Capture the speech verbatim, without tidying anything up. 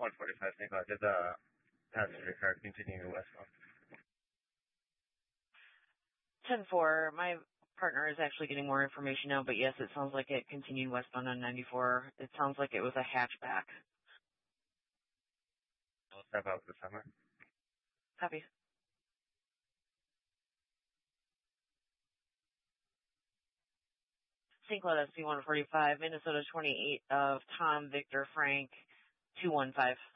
one forty-five, Saint Cloud. Did the passenger car continue westbound? ten four, my partner is actually getting more information now, but yes, it sounds like it continued westbound on ninety-four. It sounds like it was a hatchback. I'll step out for the summer. Copy. Saint Cloud S P one forty-five, Minnesota twenty-eight of Tom Victor Frank two one five.